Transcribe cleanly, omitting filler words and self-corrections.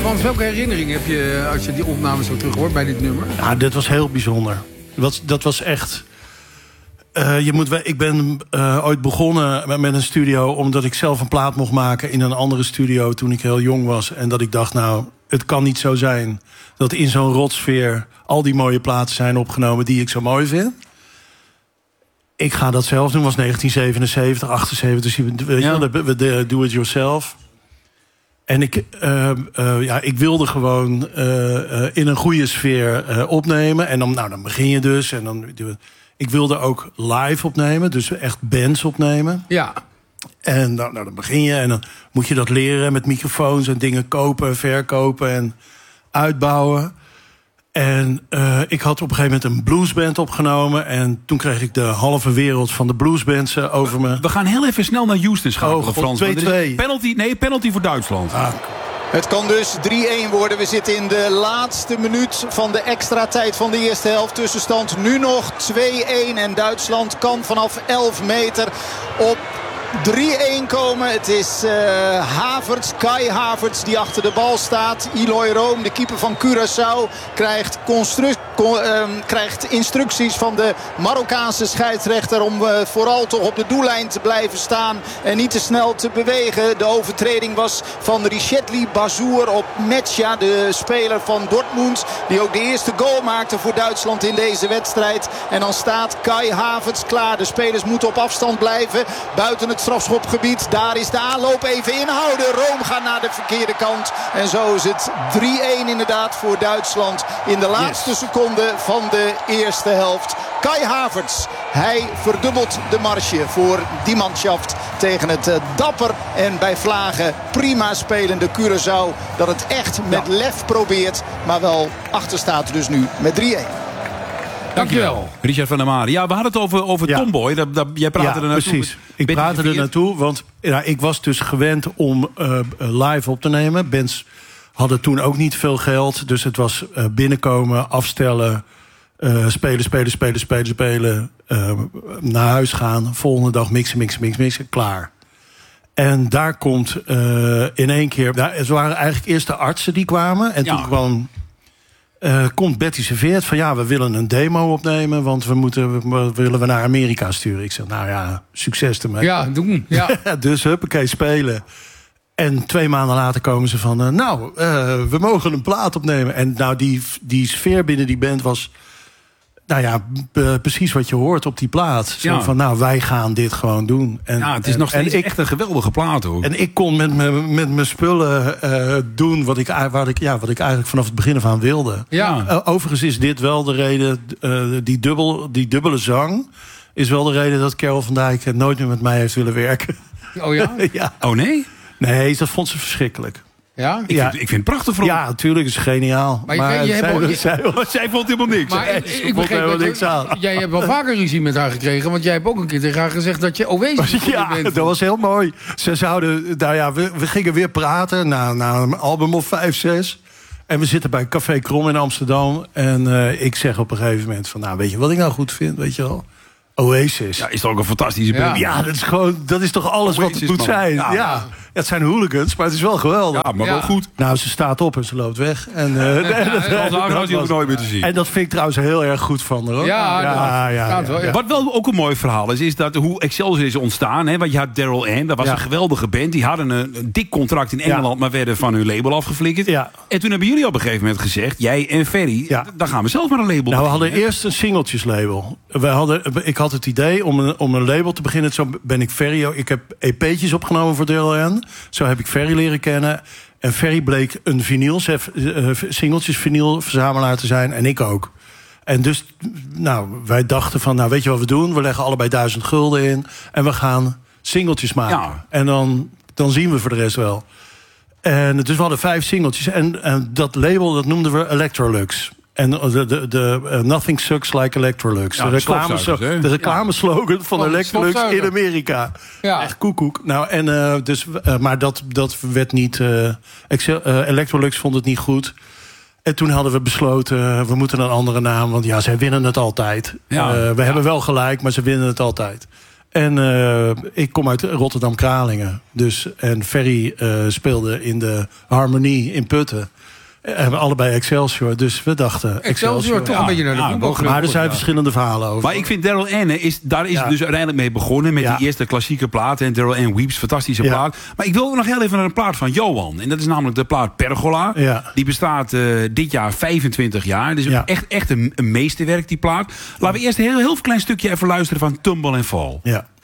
Frans, welke herinnering heb je als je die opnames zo terug hoort bij dit nummer? Ja, dit was heel bijzonder. Dat was echt... ik ben ooit begonnen met een studio omdat ik zelf een plaat mocht maken in een andere studio toen ik heel jong was. En dat ik dacht, nou, het kan niet zo zijn dat in zo'n rotsfeer al die mooie platen zijn opgenomen die ik zo mooi vind. Ik ga dat zelf doen, was 1977, 78, weet je, de do it yourself. En ik wilde gewoon in een goede sfeer opnemen. En dan begin je dus. En ik wilde ook live opnemen, dus echt bands opnemen. Ja. En dan begin je en dan moet je dat leren met microfoons en dingen kopen, verkopen en uitbouwen. En ik had op een gegeven moment een bluesband opgenomen. En toen kreeg ik de halve wereld van de bluesbands over me. We gaan heel even snel naar Houston schakelen, Frans. 2-2. Penalty voor Duitsland. Het kan dus 3-1 worden. We zitten in de laatste minuut van de extra tijd van de eerste helft. Tussenstand nu nog 2-1. En Duitsland kan vanaf 11 meter op 3-1 komen. Het is Havertz, Kai Havertz die achter de bal staat. Eloy Room, de keeper van Curaçao, krijgt instructies van de Marokkaanse scheidsrechter om vooral toch op de doellijn te blijven staan en niet te snel te bewegen. De overtreding was van Richetli Bazour op Metja, de speler van Dortmund, die ook de eerste goal maakte voor Duitsland in deze wedstrijd. En dan staat Kai Havertz klaar. De spelers moeten op afstand blijven buiten het strafschopgebied. Daar is de aanloop, even inhouden. Room gaat naar de verkeerde kant. En zo is het 3-1 inderdaad voor Duitsland in de laatste seconde van de eerste helft. Kai Havertz, hij verdubbelt de marge voor die manschaft tegen het dapper en bij vlagen prima spelende Curaçao. Dat het echt met lef probeert, maar wel achter staat dus nu met 3-1. Dankjewel. Richard van der Mare. Ja, we hadden het over Tomboy. Jij praatte er naartoe. Precies. Ik praatte er naartoe, want ik was dus gewend om live op te nemen. Bands hadden toen ook niet veel geld. Dus het was binnenkomen, afstellen, spelen. Naar huis gaan, volgende dag mixen, klaar. En daar komt in één keer... het waren eigenlijk eerst de artsen die kwamen. En toen kwam... komt Betty Serveert van we willen een demo opnemen, want willen we naar Amerika sturen. Ik zeg, nou ja, succes ermee. Ja, doen. Ja. Dus huppakee, spelen. En 2 maanden later komen ze van, we mogen een plaat opnemen. En die sfeer binnen die band was, precies wat je hoort op die plaat. Zo van, wij gaan dit gewoon doen. En, het is nog steeds echt een geweldige plaat hoor. En ik kon met mijn spullen doen wat ik eigenlijk vanaf het begin af aan wilde. Ja. Overigens is dit wel de reden, die dubbele zang is wel de reden dat Carol van Dijk nooit meer met mij heeft willen werken. Oh ja? Ja. Oh nee? Nee, dat vond ze verschrikkelijk. Ja? Ik vind het prachtig voor. Ja, natuurlijk, is geniaal. Maar zij vond helemaal niks. Maar ik begreep niks aan. Jij hebt wel vaker ruzie met haar gekregen, want jij hebt ook een keer tegen haar gezegd dat je Oasis bent. Dat was heel mooi. Ze zouden, we gingen weer praten na een album of 5, 6. En we zitten bij Café Krom in Amsterdam. En ik zeg op een gegeven moment van, weet je wat ik nou goed vind, weet je wel? Oasis. Ja, is toch ook een fantastische band? Ja, dat is toch alles Oasis, wat het moet zijn. Ja. Het zijn hooligans, maar het is wel geweldig. Ja, maar wel goed. Nou, ze staat op en ze loopt weg. En dat nooit meer te zien. En dat vind ik trouwens heel erg goed van haar. Hoor. Ja. Wat wel ook een mooi verhaal is dat hoe Excelsior is ontstaan. Hè? Want je had Daryl Ann, dat was een geweldige band. Die hadden een dik contract in Engeland, maar werden van hun label afgeflikkerd. Ja. En toen hebben jullie op een gegeven moment gezegd, jij en Ferry, dan gaan we zelf maar een label beginnen. We hadden eerst een singeltjeslabel. Ik had het idee om een label te beginnen. Zo ben ik Ferry. Ik heb EP'tjes opgenomen voor Daryl Ann. Zo heb ik Ferry leren kennen. En Ferry bleek een singeltjes-vinyl-verzamelaar te zijn. En ik ook. En dus, wij dachten van, weet je wat we doen? We leggen allebei 1000 gulden in. En we gaan singeltjes maken. Ja. En dan zien we voor de rest wel. En dus we hadden 5 singeltjes. En dat label, dat noemden we Electrolux. En de Nothing Sucks Like Electrolux. Ja, de reclameslogan van Electrolux in Amerika. Ja. Echt koekoek. Maar dat werd niet... Electrolux vond het niet goed. En toen hadden we besloten, we moeten een andere naam. Want zij winnen het altijd. Ja. We hebben wel gelijk, maar ze winnen het altijd. En ik kom uit Rotterdam-Kralingen. Dus, en Ferry speelde in de Harmonie in Putten. We hebben allebei Excelsior, dus we dachten... Excelsior toch een beetje naar de voetbal. Maar er zijn verschillende verhalen over. Maar ik vind Daryl Ann, daar is het dus uiteindelijk mee begonnen... met die eerste klassieke plaat. En Daryl Ann Weeps, fantastische plaat. Maar ik wil nog heel even naar een plaat van Johan. En dat is namelijk de plaat Pergola. Ja. Die bestaat dit jaar 25 jaar. Dus echt een meesterwerk, die plaat. Laten we eerst een heel klein stukje even luisteren van Tumble and Fall. Ja.